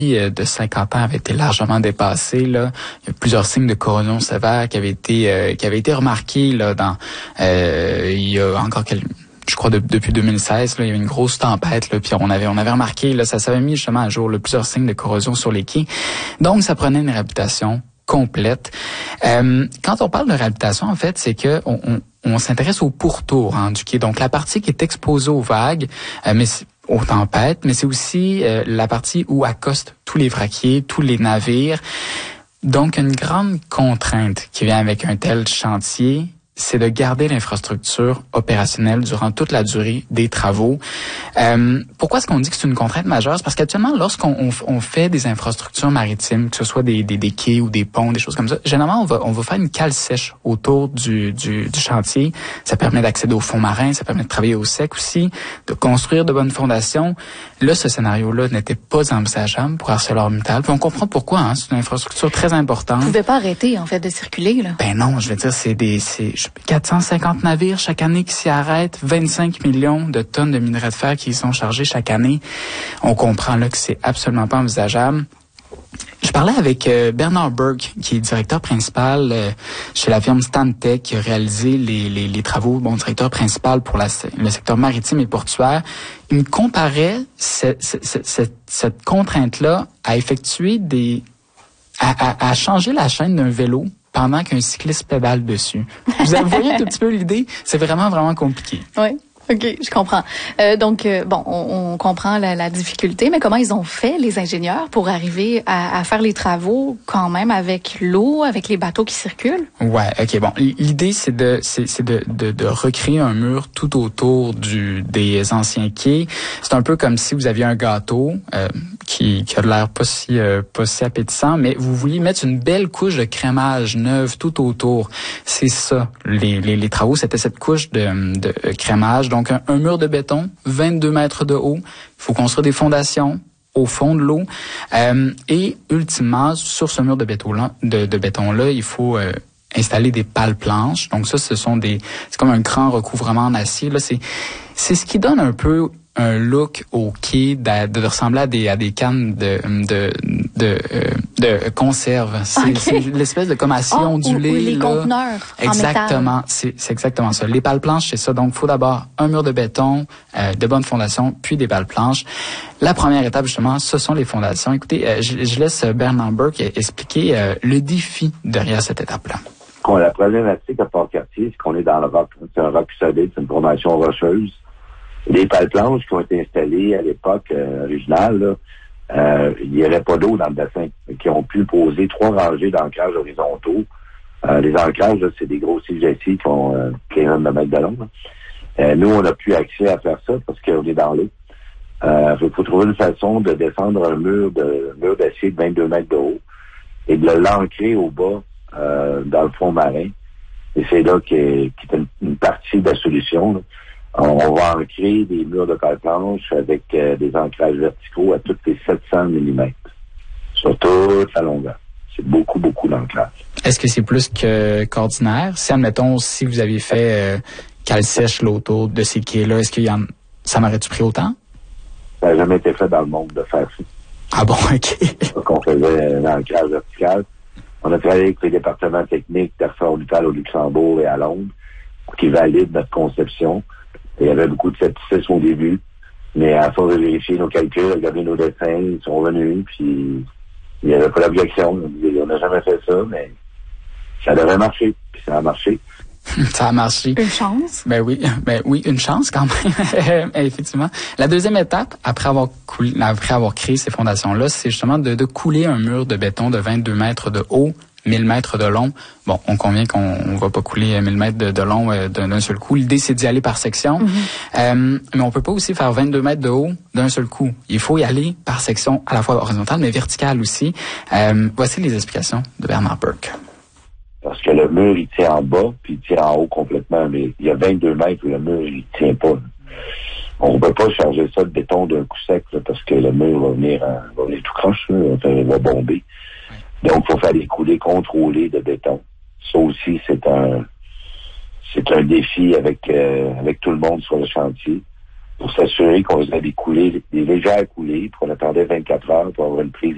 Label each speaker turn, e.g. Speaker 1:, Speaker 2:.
Speaker 1: de 50 ans avait été largement dépassé. Là, il y a plusieurs signes de corrosion sévère qui avaient été remarqués là il y a encore je crois depuis 2016, là, il y avait une grosse tempête, là, puis on avait remarqué, là, ça s'avait mis justement à jour plusieurs signes de corrosion sur les quais. Donc, ça prenait une réhabilitation complète. Quand on parle de réhabilitation, en fait, c'est que on s'intéresse au pourtour du quai. Donc, la partie qui est exposée aux vagues, aux tempêtes, mais c'est aussi la partie où accostent tous les vraquiers, tous les navires. Donc, une grande contrainte qui vient avec un tel chantier, c'est de garder l'infrastructure opérationnelle durant toute la durée des travaux. Pourquoi est-ce qu'on dit que c'est une contrainte majeure? C'est parce qu'actuellement, lorsqu'on fait des infrastructures maritimes, que ce soit des quais ou des ponts, des choses comme ça, généralement, on va faire une cale sèche autour du chantier. Ça permet d'accéder au fond marin, ça permet de travailler au sec aussi, de construire de bonnes fondations. Là, ce scénario-là n'était pas envisageable pour ArcelorMittal. Puis on comprend pourquoi, c'est une infrastructure très importante.
Speaker 2: Vous ne pouvez pas arrêter, en fait, de circuler, là.
Speaker 1: Ben non, je veux dire, c'est 450 navires chaque année qui s'y arrêtent, 25 millions de tonnes de minerais de fer qui y sont chargés chaque année. On comprend là que c'est absolument pas envisageable. Je parlais avec Bernard Burke, qui est directeur principal chez la firme Stantec, qui a réalisé les travaux, directeur principal pour le secteur maritime et portuaire. Il me comparait cette contrainte-là à effectuer à changer la chaîne d'un vélo pendant qu'un cycliste pédale dessus. Vous voyez un tout petit peu l'idée? C'est vraiment, vraiment compliqué.
Speaker 2: Oui. OK, je comprends. Donc, on comprend la difficulté, mais comment ils ont fait, les ingénieurs, pour arriver à faire les travaux quand même avec l'eau, avec les bateaux qui circulent? Ouais, OK, l'idée, c'est de recréer un mur tout autour des anciens quais. C'est un peu comme si vous aviez un gâteau qui a l'air pas si appétissant, mais vous vouliez mettre une belle couche de crémage neuve tout autour. C'est ça, les travaux, c'était cette couche de crémage. Donc, un mur de béton, 22 mètres de haut. Il faut construire des fondations au fond de l'eau. Et ultimement, sur ce mur de béton-là, il faut installer des pales planches. Donc ça, c'est comme un grand recouvrement en acier. Là, c'est ce qui donne un peu un look au quai de ressembler à des cannes de conserve. C'est l'espèce de comme acier ondulé. Les conteneurs
Speaker 1: exactement,
Speaker 2: en métal.
Speaker 1: C'est exactement ça. Les pales planches, c'est ça. Donc, il faut d'abord un mur de béton, de bonnes fondations, puis des pales planches. La première étape, justement, ce sont les fondations. Écoutez, je laisse Bernard Burke expliquer le défi derrière cette étape-là.
Speaker 3: La problématique à Port-Cartier, c'est qu'on est dans le roc. C'est un roc solide, c'est une formation rocheuse. Les pales planches qui ont été installées à l'époque originale, il n'y avait pas d'eau dans le bassin, qui ont pu poser 3 rangées d'ancrages horizontaux. Les ancrages, là, c'est des gros CGC qui font 15 mètres de long. Nous, on n'a plus accès à faire ça parce qu'on est dans l'eau. Il faut trouver une façon de descendre un mur d'acier de 22 mètres de haut et de l'ancrer au bas dans le fond marin. Et c'est là qui est une partie de la solution, là. On va ancrer des murs de pales planches avec des ancrages verticaux à toutes les 700 mm sur toute la longueur. C'est beaucoup d'ancrage.
Speaker 1: Est-ce que c'est plus qu'ordinaire? Si, admettons, si vous aviez fait cale sèche autour de ces quais-là, est-ce que ça m'aurait-tu pris autant?
Speaker 3: Ça n'a jamais été fait dans le monde de faire ça.
Speaker 1: Ah bon, OK.
Speaker 3: Donc, on faisait un ancrage vertical. On a travaillé avec les départements techniques d'ArcelorMittal au Luxembourg et à Londres pour qu'ils valident notre conception. Il y avait beaucoup de scepticisme au début, mais à force de vérifier nos calculs, regarder nos dessins, ils sont revenus, puis il n'y avait pas d'objection. On n'a jamais fait ça, mais ça devrait marcher, puis ça a marché.
Speaker 1: Ça a marché.
Speaker 2: Une chance.
Speaker 1: Ben oui, une chance quand même. Effectivement. La deuxième étape, après avoir créé ces fondations-là, c'est justement de couler un mur de béton de 22 mètres de haut, 1000 mètres de long. Bon, on convient qu'on va pas couler 1000 mètres de long d'un seul coup. L'idée, c'est d'y aller par section. Mais on peut pas aussi faire 22 mètres de haut d'un seul coup. Il faut y aller par section, à la fois horizontale, mais verticale aussi. Voici les explications de Bernard Burke.
Speaker 3: Parce que le mur, il tient en bas, puis il tient en haut complètement. Mais il y a 22 mètres où le mur, il tient pas. On ne peut pas charger ça de béton d'un coup sec, là, parce que le mur va venir tout croche, là, il va bomber. Donc, il faut faire des coulées contrôlées de béton. Ça aussi, c'est un défi avec tout le monde sur le chantier pour s'assurer qu'on faisait des légères coulées, puis qu'on attendait 24 heures pour avoir une prise